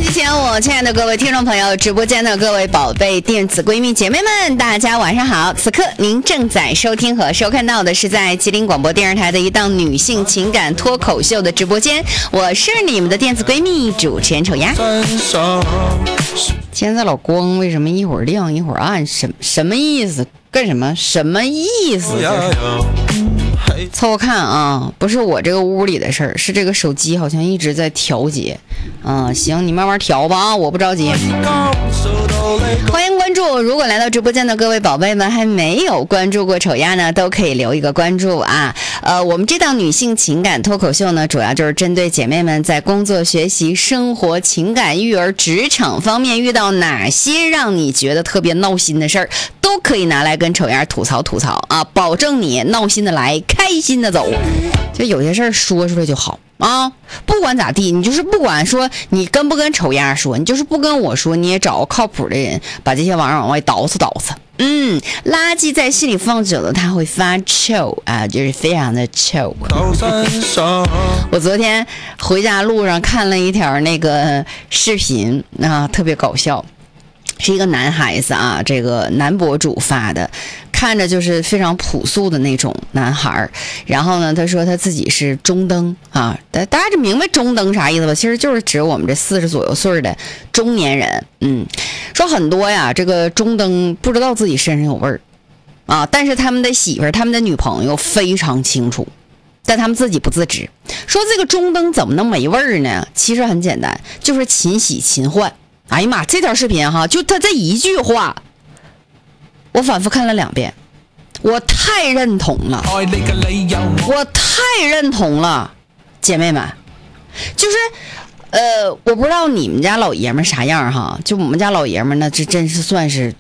前我亲爱的各位听众朋友，直播间的各位宝贝电子闺蜜姐妹们，大家晚上好！此刻您正在收听和收看到的是在吉林广播电视台的一档女性情感脱口秀的直播间，我是你们的电子闺蜜主持人丑丫。现在老光为什么一会儿亮一会儿暗？什么意思？干什么？什么意思？凑合看啊，不是我这个屋里的事儿，是这个手机好像一直在调节。行，你慢慢调吧啊，我不着急。欢迎关注，如果来到直播间的各位宝贝们还没有关注过丑丫呢，都可以留一个关注啊。我们这档女性情感脱口秀呢，主要就是针对姐妹们在工作、学习、生活、情感、育儿、职场方面遇到哪些让你觉得特别闹心的事儿，都可以拿来跟丑丫吐槽吐槽啊，保证你闹心的来，开心的走。就有些事儿说出来就好啊，不管咋地，你就是不管说你跟不跟丑丫说，你就是不跟我说，你也找个靠谱的人把这些玩意儿往外捯饬捯饬。垃圾在心里放久了，它会发臭啊，就是非常的臭。我昨天回家路上看了一条那个视频啊，特别搞笑。是一个男孩子啊，这个男博主发的，看着就是非常朴素的那种男孩。然后呢，他说他自己是中登啊，大家就明白中登啥意思吧？其实就是指我们这40左右岁的中年人。说很多呀，这个中登不知道自己身上有味儿啊，但是他们的媳妇儿、他们的女朋友非常清楚，但他们自己不自知。说这个中登怎么能没味儿呢？其实很简单，就是勤洗勤换。哎呀妈，这条视频哈，就他这一句话，我反复看了2遍，我太认同了，我太认同了，姐妹们，就是我不知道你们家老爷们啥样哈，就我们家老爷们呢，这真是算是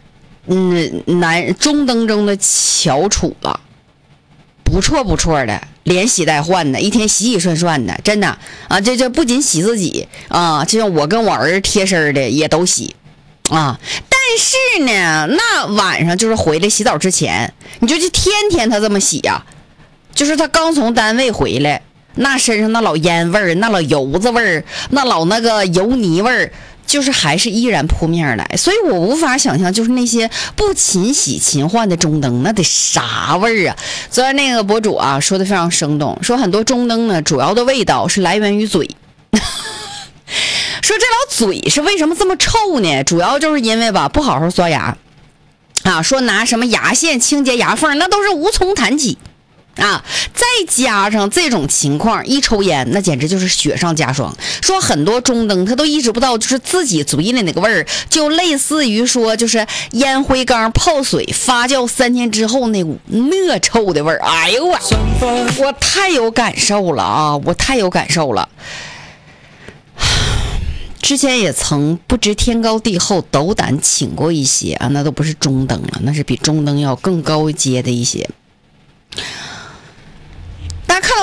中登中的翘楚了，不错的，连洗带换的，一天洗洗涮涮的，真的啊！这不仅洗自己啊，就像我跟我儿子贴身的也都洗啊。但是呢，那晚上就是回来洗澡之前，你就天天他这么洗呀，就是他刚从单位回来，那身上那老烟味儿，那老油子味儿，那老那个油泥味儿。就是还是依然扑面来，所以我无法想象，就是那些不勤洗勤换的中登，那得啥味儿啊！昨天那个博主啊说的非常生动，说很多中登呢主要的味道是来源于嘴。说这老嘴是为什么这么臭呢？主要就是因为吧不好好刷牙啊，说拿什么牙线清洁牙缝，那都是无从谈起。再加上这种情况，一抽烟那简直就是雪上加霜。说很多中登他都意识不到，就是自己嘴里那个味儿，就类似于说就是烟灰缸泡水发酵3天之后那股恶臭的味儿。哎呦我太有感受了啊！我太有感受了。之前也曾不知天高地厚斗胆请过一些啊，那都不是中登了，那是比中登要更高阶的一些